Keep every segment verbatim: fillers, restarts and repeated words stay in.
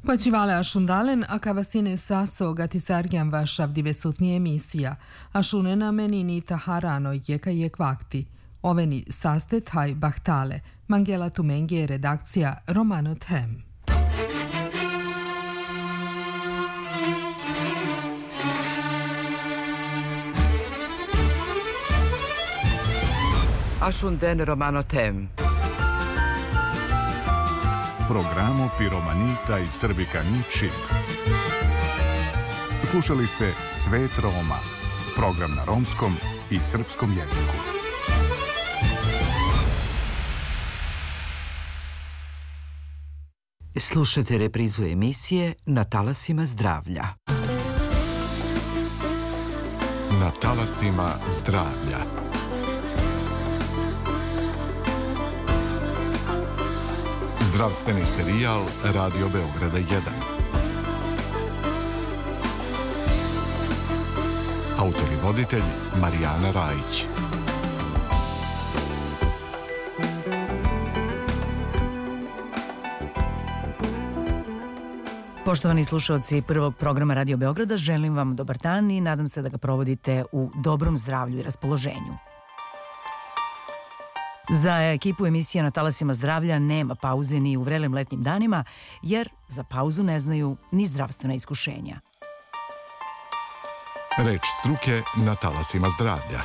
Počivale Ashundalen, akavasine saso gatisargyan vašav divesutni emisija, Ashunena menini taharano jeka jek vakti. Oveni saste taj bahtale, Mangela Tumengi, redakcija Romano Them. Ashunden Romano Them. Programu Piromanita i Srbika Ničim. Slušali ste Svet Roma, program na romskom i srpskom jeziku. Slušajte reprizu emisije Na talasima zdravlja. Na talasima zdravlja. Zdravstveni serijal Radio Beograda jedan. Autor i voditelj Marijana Rajić. Poštovani slušalci prvog programa Radio Beograda, želim vam dobar dan i nadam se da ga provodite u dobrom zdravlju i raspoloženju. Za ekipu emisije Na talasima zdravlja nema pauze ni u vrelim letnjim danima, jer za pauzu ne znaju ni zdravstvena iskušenja. Reč struke na talasima zdravlja.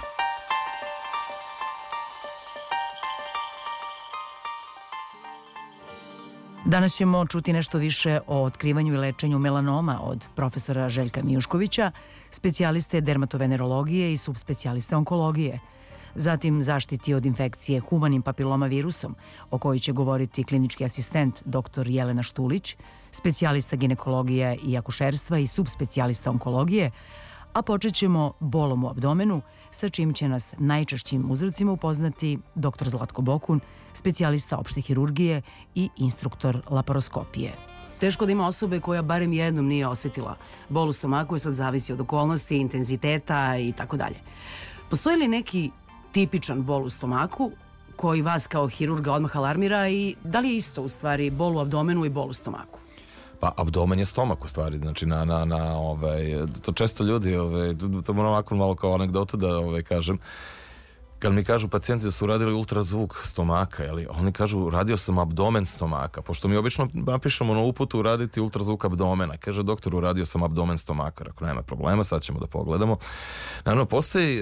Danas ćemo čuti nešto više o otkrivanju i lečenju melanoma od profesora Željka Mijuškovića, specijaliste dermatovenerologije i subspecijaliste onkologije. Zatim zaštiti od infekcije humanim papiloma virusom, o kojoj će govoriti klinički asistent dr Jelena Štulić, specijalista ginekologije i akušerstva i subspecijalista onkologije, a počet ćemo bolom u abdomenu, sa čim će nas najčešćim uzrocima upoznati dr Zlatko Bokun, specijalista opšte hirurgije i instruktor laparoskopije. Teško da ima osobe koja barem jednom nije osjetila bol u stomaku, sad zavisi od okolnosti, intenziteta i tako dalje. Postoji li neki tipičan bol u stomaku koji vas kao hirurga odmah alarmira i da li je isto u stvari bol u abdomenu i bol u stomaku? Pa, abdomen je stomak u stvari, znači na, na, na ovaj, to često ljudi, ovaj, to moram ovako malo kao anegdotu da ovaj, kažem, kad mi kažu pacijenti da su radili ultrazvuk stomaka, jeli, oni kažu radio sam abdomen stomaka, pošto mi obično napišemo na uputu uraditi ultrazvuk abdomena. Kaže doktor, uradio sam abdomen stomaka. Ako nema problema, sad ćemo da pogledamo. Naravno, postoji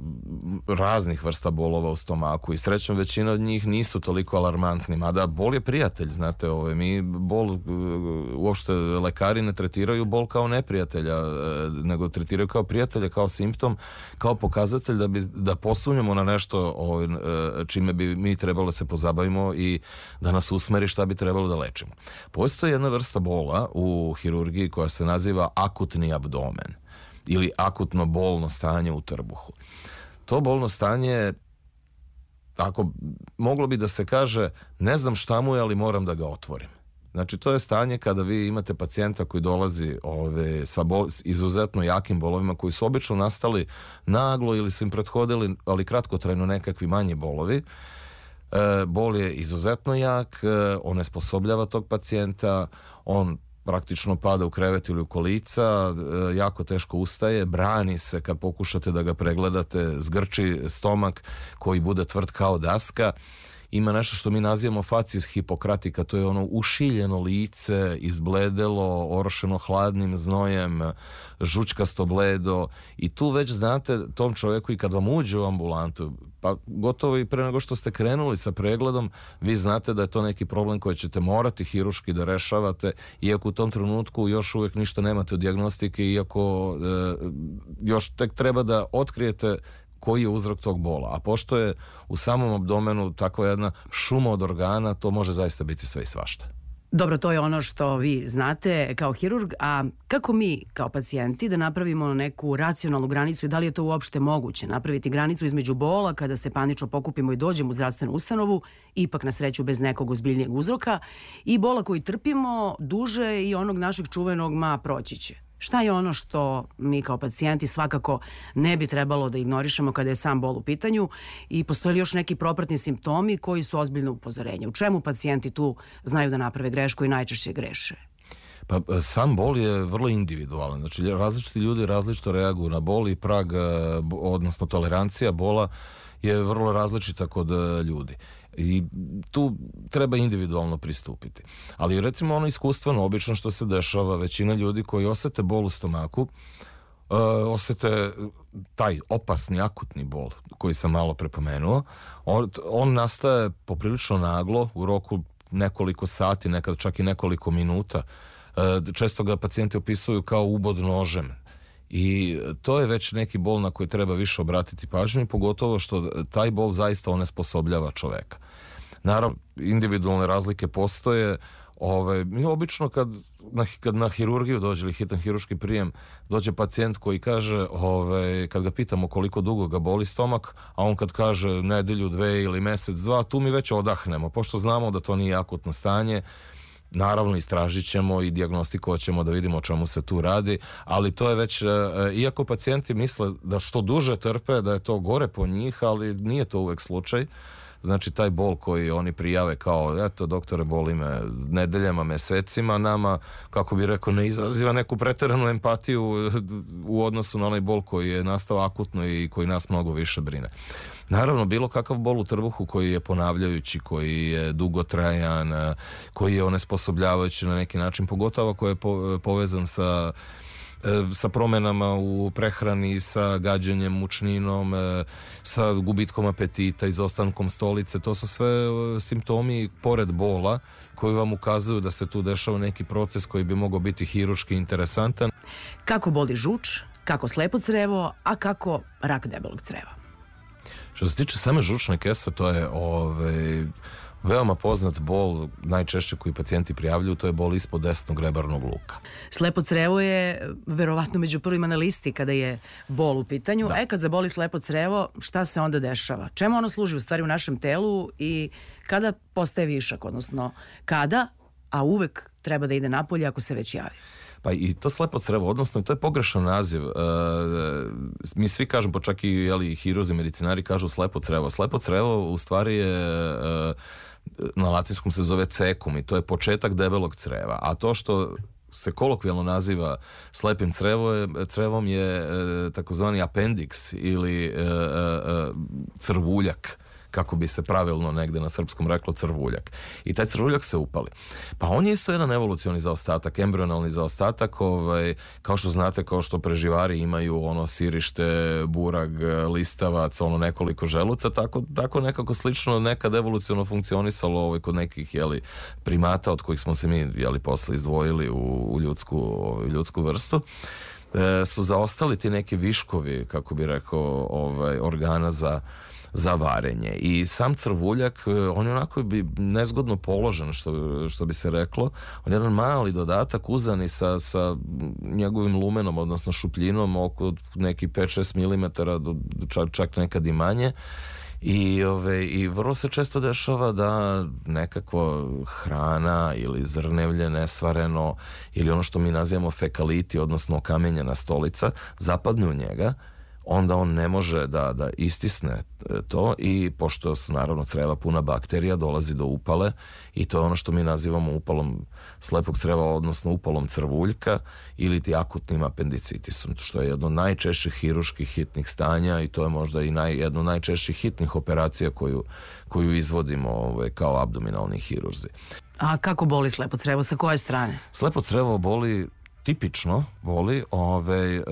raznih vrsta bolova u stomaku i srećom većina od njih nisu toliko alarmantni, mada bol je prijatelj, znate, ovaj, mi bol, uopšte lekari ne tretiraju bol kao neprijatelja, nego tretiraju kao prijatelja, kao simptom, kao pokazatelj da, bi, da posunjemo na nešto ovaj, čime bi mi trebalo da se pozabavimo i da nas usmeri šta bi trebalo da lečimo. Postoji jedna vrsta bola u hirurgiji koja se naziva akutni abdomen ili akutno bolno stanje u trbuhu. To bolno stanje, ako moglo bi da se kaže, ne znam šta mu je, ali moram da ga otvorim. Znači, to je stanje kada vi imate pacijenta koji dolazi ove, sa bol, izuzetno jakim bolovima koji su obično nastali naglo ili su im prethodili, ali kratkotrajno nekakvi manji bolovi. E, bol je izuzetno jak, e, on nesposobljava tog pacijenta, on praktično pada u krevet ili u kolica, e, jako teško ustaje, brani se kad pokušate da ga pregledate, zgrči stomak koji bude tvrd kao daska. Ima nešto što mi nazivamo facies hipokratika, to je ono ušiljeno lice, izbledelo, orošeno hladnim znojem, žučkasto bledo i tu već znate tom čovjeku i kad vam uđe u ambulantu, pa gotovo i pre nego što ste krenuli sa pregledom, vi znate da je to neki problem koji ćete morati hiruški da rešavate, iako u tom trenutku još uvijek ništa nemate od dijagnostike, iako e, još tek treba da otkrijete koji je uzrok tog bola. A pošto je u samom abdomenu takva jedna šuma od organa, to može zaista biti sve i svašta. Dobro, to je ono što vi znate kao hirurg, a kako mi kao pacijenti da napravimo neku racionalnu granicu i da li je to uopšte moguće napraviti granicu između bola kada se panično pokupimo i dođemo u zdravstvenu ustanovu, ipak na sreću bez nekog ozbiljnijeg uzroka, i bola koji trpimo duže i onog našeg čuvenog ma proći će? Šta je ono što mi kao pacijenti svakako ne bi trebalo da ignorišemo kada je sam bol u pitanju i postoji li još neki propratni simptomi koji su ozbiljno upozorenje? U čemu pacijenti tu znaju da naprave grešku i najčešće greše? Pa sam bol je vrlo individualan. Znači različiti ljudi različito reaguju na bol i prag, odnosno tolerancija bola je vrlo različita kod ljudi. I tu treba individualno pristupiti. Ali recimo ono iskustveno, obično što se dešava, većina ljudi koji osete bol u stomaku, uh, osete taj opasni akutni bol koji sam malo prepomenuo. On, on nastaje poprilično naglo u roku nekoliko sati, nekad čak i nekoliko minuta. Uh, često ga pacijenti opisuju kao ubod nožem. I to je već neki bol na koji treba više obratiti pažnju, pogotovo što taj bol zaista onesposobljava čoveka. Naravno, individualne razlike postoje. Ove, mi obično kad na, kad na hirurgiju dođe ili hitan hiruški prijem, dođe pacijent koji kaže, ove, kad ga pitamo koliko dugo ga boli stomak, a on kad kaže nedelju, dve ili mesec, dva, tu mi već odahnemo, pošto znamo da to nije akutno stanje. Naravno, istražit ćemo i dijagnostikovat ćemo da vidimo o čemu se tu radi, ali to je već, iako pacijenti misle da što duže trpe, da je to gore po njih, ali nije to uvek slučaj. Znači, taj bol koji oni prijave kao, eto, doktore, boli me nedeljama, mesecima, nama, kako bi rekao, ne izaziva neku preteranu empatiju u odnosu na onaj bol koji je nastao akutno i koji nas mnogo više brine. Naravno, bilo kakav bol u trbuhu koji je ponavljajući, koji je dugotrajan, koji je onesposobljavajući na neki način, pogotovo koji je povezan sa sa promenama u prehrani, sa gađanjem mučninom, sa gubitkom apetita, izostankom stolice. To su sve simptomi pored bola koji vam ukazuju da se tu dešava neki proces koji bi mogao biti hiruški interesantan. Kako boli žuč, kako slepo crevo, a kako rak debelog creva? Što se tiče same žučne kese, to je ovaj, veoma poznat bol, najčešće koji pacijenti prijavljuju, to je bol ispod desnog rebarnog luka. Slepo crevo je verovatno među prvima na listi kada je bol u pitanju. Da. E, kad zaboli slepo crevo, šta se onda dešava? Čemu ono služi u stvari u našem telu i kada postaje višak, odnosno kada, a uvek treba da ide napolje ako se već javi? Pa i to slepo crevo, odnosno to je pogrešan naziv. E, mi svi kažemo, pa čak i jeli, hiruzi, medicinari kažu slepo crevo. Slepo crevo u stvari je, e, na latinskom se zove cecum i to je početak debelog creva. A to što se kolokvijalno naziva slepim crevo je, crevom je e, takozvani appendix ili e, e, crvuljak, kako bi se pravilno negde na srpskom reklo crvuljak. I taj crvuljak se upali. Pa on je isto jedan evolucioni zaostatak, embrionalni zaostatak, ovaj, kao što znate, kao što preživari imaju ono sirište, burag, listavac, ono nekoliko želuca, tako, tako nekako slično nekad evoluciono funkcionisalo ovaj, kod nekih jeli, primata od kojih smo se mi jeli, posle izdvojili u, u, ljudsku, u ljudsku vrstu. E, su zaostali ti neki viškovi, kako bi rekao, ovaj, organa za za varenje. I sam crvuljak, on je onako bi nezgodno položen, što, što bi se reklo. On je jedan mali dodatak uzani sa, sa njegovim lumenom, odnosno šupljinom oko neki pet šest milimetara, čak, čak nekad i manje. I, ove, I vrlo se često dešava da nekakva hrana ili zrnevlje nesvareno ili ono što mi nazivamo fekaliti, odnosno okamenjena stolica, zapadne u njega. Onda on ne može da, da istisne to i pošto su naravno creva puna bakterija, dolazi do upale i to je ono što mi nazivamo upalom slepog creva, odnosno upalom crvuljka ili ti akutnim apendicitisom, što je jedno od najčešćih hiruških hitnih stanja i to je možda i naj, jedno od najčešćih hitnih operacija koju, koju izvodimo ovaj, kao abdominalni hirurzi. A kako boli slepo crevo? Sa koje strane? Slepo crevo boli, tipično boli ovaj, e,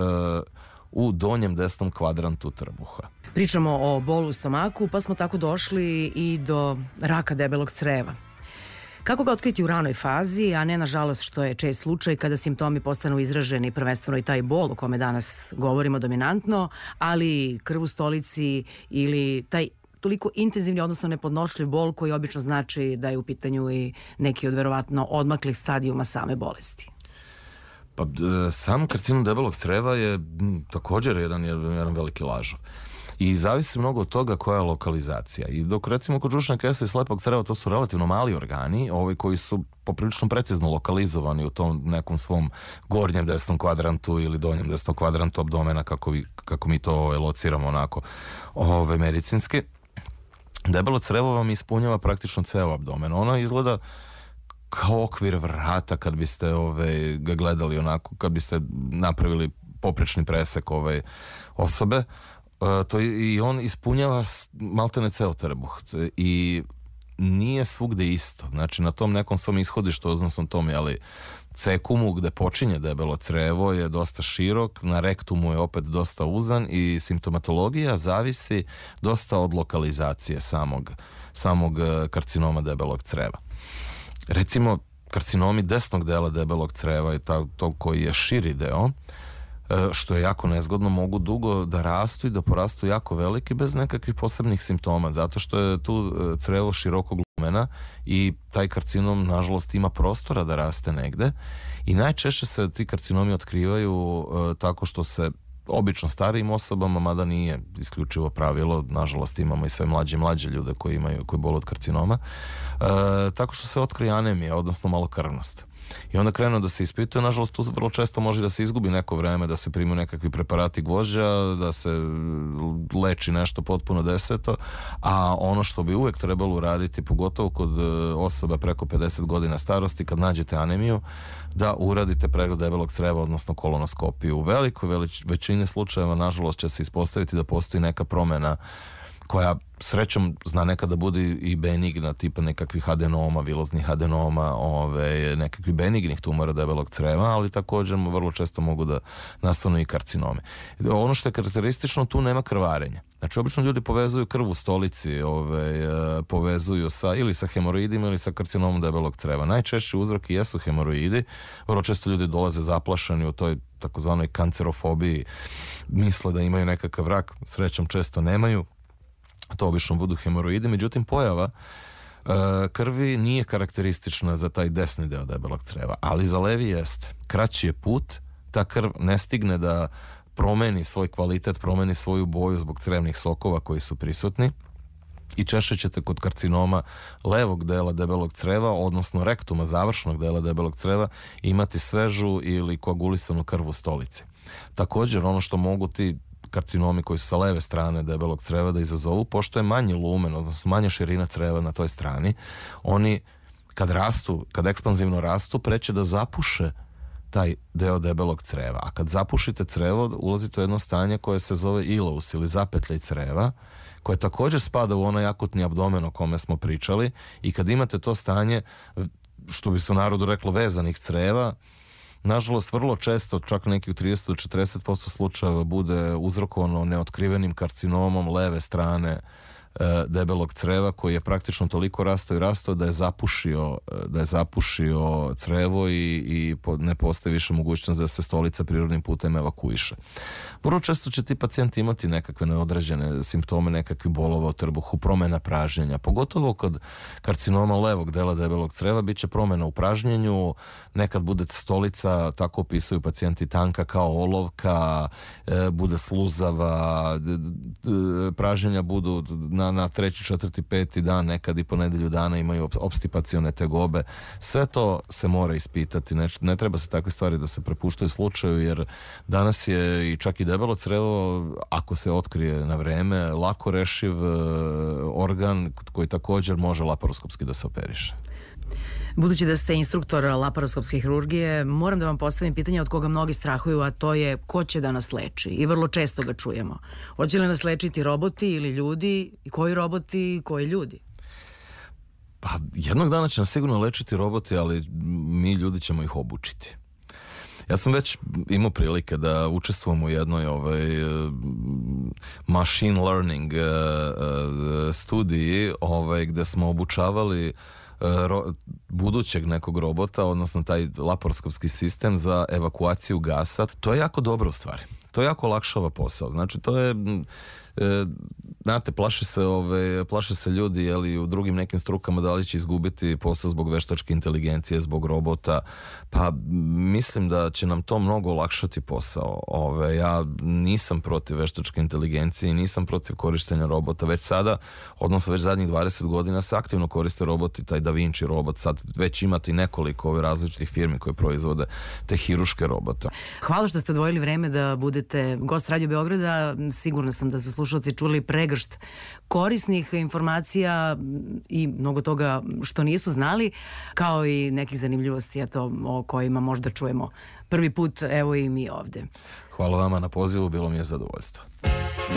u donjem desnom kvadrantu trbuha. Pričamo o bolu u stomaku, pa smo tako došli i do raka debelog creva. Kako ga otkriti u ranoj fazi, a ne nažalost što je čest slučaj kada simptomi postanu izraženi, prvenstveno i taj bol o kome danas govorimo dominantno, ali krv u stolici ili taj toliko intenzivni, odnosno nepodnošljiv bol koji obično znači da je u pitanju i neki od verovatno odmaklih stadijuma same bolesti. Pa sam karcinom debelog creva je m, također jedan, jedan veliki lažov. I zavisi mnogo od toga koja je lokalizacija. I dok recimo kod žučne kese i slepog creva to su relativno mali organi, ovi koji su poprilično precizno lokalizovani u tom nekom svom gornjem desnom kvadrantu ili donjem desnom kvadrantu abdomena, kako, vi, kako mi to lociramo onako ove, medicinski. Debelo crevo vam ispunjava praktično ceo abdomen. Ono izgleda kao okvir vrata kad biste ovaj, ga gledali onako, kad biste napravili poprečni presek ovaj, osobe. Uh, to i on ispunjava maltene ceo trbuh i nije svugde isto. Znači na tom nekom svom ishodištu, odnosno tom jeli, cekumu gde počinje debelo crevo je dosta širok, na rektumu je opet dosta uzan i simptomatologija zavisi dosta od lokalizacije samog, samog karcinoma debelog creva. Recimo karcinomi desnog dela debelog creva i to koji je širi deo, što je jako nezgodno, mogu dugo da rastu i da porastu jako veliki bez nekakvih posebnih simptoma, zato što je tu crevo široko glumena i taj karcinom nažalost ima prostora da raste negde i najčešće se ti karcinomi otkrivaju uh, tako što se obično starijim osobama, mada nije isključivo pravilo, nažalost imamo i sve mlađe i mlađe ljude koji imaju, koji bole od karcinoma, uh, tako što se otkrije anemija, odnosno malokrvnost. I onda krenu da se ispituje, nažalost tu vrlo često može da se izgubi neko vreme, da se prime nekakvi preparati gvožđa, da se leči nešto potpuno deseto, a ono što bi uvek trebalo uraditi, pogotovo kod osoba preko pedeset godina starosti, kad nađete anemiju, da uradite pregled debelog creva, odnosno kolonoskopiju. U velikoj velič, većini slučajeva, nažalost, će se ispostaviti da postoji neka promena koja srećom zna nekada bude i benigna, tipa nekakvih adenoma, viloznih adenoma, ove, nekakvih benignih tumora debelog creva, ali također vrlo često mogu da nastanu i karcinome. Ono što je karakteristično, tu nema krvarenja. Znači, obično ljudi povezuju krv u stolici, ove, povezuju sa, ili sa hemoroidima ili sa karcinomom debelog creva. Najčešći uzroki jesu hemoroidi, vrlo često ljudi dolaze zaplašeni u toj takozvanoj kancerofobiji, misle da imaju nekakav rak, srećom često nemaju. To obično budu hemoroidi, međutim pojava e, krvi nije karakteristična za taj desni deo debelog creva, ali za levi jeste. Kraći je put, ta krv ne stigne da promeni svoj kvalitet, promeni svoju boju zbog crevnih sokova koji su prisutni i češće ćete kod karcinoma levog dela debelog creva, odnosno rektuma, završnog dela debelog creva, imati svežu ili koagulisanu krv u stolici. Također, ono što mogu ti karcinomi koji su sa leve strane debelog creva da izazovu, pošto je manji lumen, odnosno manja širina creva na toj strani, oni kad rastu, kad ekspanzivno rastu, preće da zapuše taj deo debelog creva. A kad zapušite crevo, ulazite u jedno stanje koje se zove ileus ili zapetljaj creva, koje također spada u onaj akutni abdomen o kome smo pričali i kad imate to stanje, što bi se u narodu reklo vezanih creva, nažalost, vrlo često, čak nekih trideset do četrdeset posto slučajeva bude uzrokovano neotkrivenim karcinomom leve strane e, debelog creva koji je praktično toliko rastao i rastao da je zapušio, da je zapušio crevo i, i po, ne postoji više mogućnost da se stolica prirodnim putem evakuiše. Vrlo često će ti pacijenti imati nekakve neodređene simptome, nekakvi bolova u trbuhu, promjena pražnjenja, pogotovo kod karcinoma levog dela debelog creva bit će promjena u pražnjenju, nekad bude stolica, tako opisuju pacijenti, tanka kao olovka, e, bude sluzava, d, d, pražnjenja budu na, na treći, četvrti, peti dan, nekad i po nedelju dana imaju opstipacione tegobe. Sve to se mora ispitati, ne, ne treba se takve stvari da se prepuštaju slučaju, jer danas je i čak i debelo crevo, ako se otkrije na vreme, lako rešiv organ koji također može laparoskopski da se operiše. Budući da ste instruktor laparoskopske hirurgije, moram da vam postavim pitanje od koga mnogi strahuju, a to je ko će da nas leči. I vrlo često ga čujemo. Hoće li nas lečiti roboti ili ljudi? I koji roboti i koji ljudi? Pa jednog dana će nas sigurno lečiti roboti, ali mi ljudi ćemo ih obučiti. Ja sam već imao prilike da učestvujem u jednoj ovaj, machine learning studiji ovaj, gde smo obučavali ro, budućeg nekog robota, odnosno taj laparoskopski sistem za evakuaciju gasa. To je jako dobro u stvari. To jako olakšava posao. Znači to je... E, znate, plaše se, ove, plaše se ljudi, jeli, u drugim nekim strukama da li će izgubiti posao zbog veštačke inteligencije, zbog robota, pa mislim da će nam to mnogo olakšati posao. Ove, ja nisam protiv veštačke inteligencije, nisam protiv korištenja robota, već sada, odnosno već zadnjih dvadeset godina se aktivno koriste roboti, taj Da Vinci robot, sad već imate i nekoliko ove različitih firmi koje proizvode te hiruške robote. Hvala što ste odvojili vreme da budete gost Radio Beograda, sigurna sam da su slušalci čuli pregršt kršt korisnih informacija i mnogo toga što nisu znali, kao i nekih zanimljivosti eto, o kojima možda čujemo prvi put, evo i mi ovde. Hvala vama na pozivu, bilo mi je zadovoljstvo.